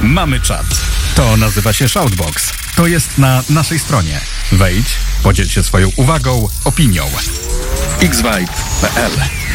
Mamy czat. To nazywa się Shoutbox. To jest na naszej stronie. Wejdź, podziel się swoją uwagą, opinią. xvibe.pl